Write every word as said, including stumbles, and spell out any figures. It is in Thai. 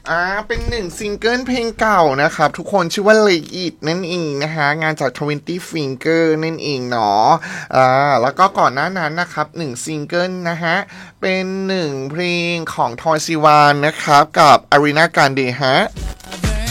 อ่าเป็นหนึ่งซิงเกิลเพลงเก่านะครับทุกคนชื่อว่า Lay It นั่นเองนะฮะงานจาก ทเวนตี้ Finger นั่นเองเนาะอ่าแล้วก็ก่อนหน้านั้นนะครับหนึ่งซิงเกิลนะฮะเป็นหนึ่งเพลงของทอยซีวานนะครับกับ Ariana Grande ฮะ